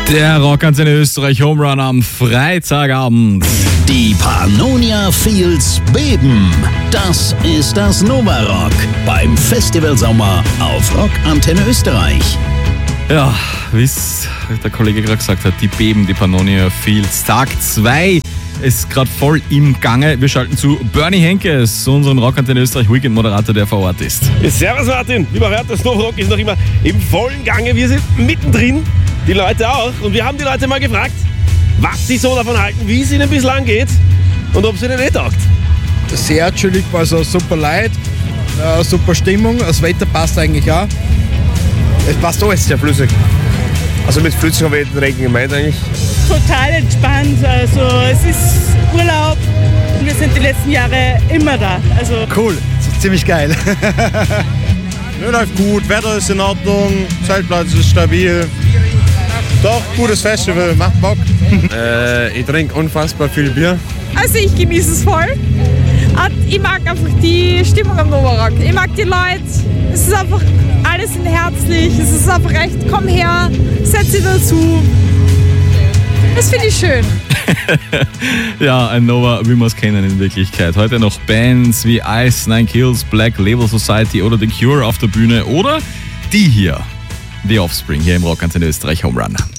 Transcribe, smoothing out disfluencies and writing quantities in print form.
Der Rockantenne Österreich Home Run am Freitagabend. Die Pannonia Fields beben. Das ist das Nova Rock beim Festival Sommer auf Rockantenne Österreich. Ja, wie es der Kollege gerade gesagt hat, die beben, die Pannonia Fields. Tag 2 ist gerade voll im Gange. Wir schalten zu Bernie Henkes, unseren Rockantenne Österreich Weekend-Moderator, der vor Ort ist. Servus Martin, wie man hört, das Nova Rock ist noch immer im vollen Gange. Wir sind mittendrin, die Leute auch. Und wir haben die Leute mal gefragt, was sie so davon halten, wie es ihnen bislang geht und ob es ihnen taugt. Sehr chillig, also super Leid, super Stimmung, das Wetter passt eigentlich auch. Es passt alles sehr flüssig. Also mit flüssig habe ich den Regen gemeint eigentlich. Total entspannt, also es ist Urlaub. Wir sind die letzten Jahre immer da. Also Cool, ziemlich geil. Ja, läuft gut, Wetter ist in Ordnung, Zeltplatz ist stabil. Doch, gutes Festival, macht Bock. Ich trinke unfassbar viel Bier. Also ich genieße es voll. Und ich mag einfach die Stimmung am Nova Rock. Ich mag die Leute. Es ist einfach, alle sind herzlich. Es ist einfach echt, komm her, setz dich dazu. Das finde ich schön. Ja, ein Nova, wie wir es kennen in Wirklichkeit. Heute noch Bands wie Ice, Nine Kills, Black Label Society oder The Cure auf der Bühne oder die hier, The Offspring hier im Rockantenne Österreich Home Run.